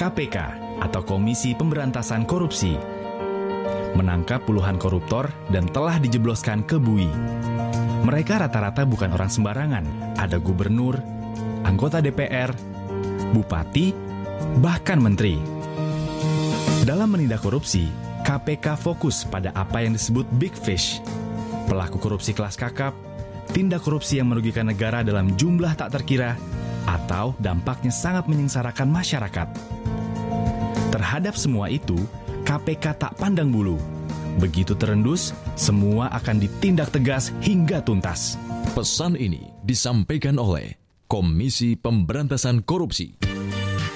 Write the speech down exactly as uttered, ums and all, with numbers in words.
K P K atau Komisi Pemberantasan Korupsi menangkap puluhan koruptor dan telah dijebloskan ke bui. Mereka rata-rata bukan orang sembarangan. Ada gubernur, anggota D P R, bupati, bahkan menteri. Dalam menindak korupsi, K P K fokus pada apa yang disebut big fish, pelaku korupsi kelas kakap, tindak korupsi yang merugikan negara dalam jumlah tak terkira, atau dampaknya sangat menyengsarakan masyarakat. Terhadap semua itu, K P K tak pandang bulu. Begitu terendus, semua akan ditindak tegas hingga tuntas. Pesan ini disampaikan oleh Komisi Pemberantasan Korupsi.